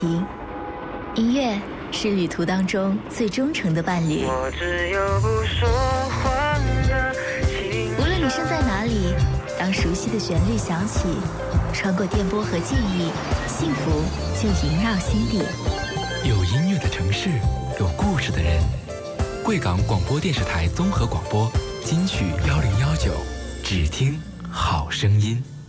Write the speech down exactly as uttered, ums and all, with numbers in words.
音乐是旅途当中最忠诚的伴侣。 我只有不说话的情无论你身在哪里，当熟悉的旋律响起，穿过电波和记忆，幸福就萦绕心底。 有音乐的城市，有故事的人。贵港广播电视台综合广播金曲幺零幺九，只听好声音。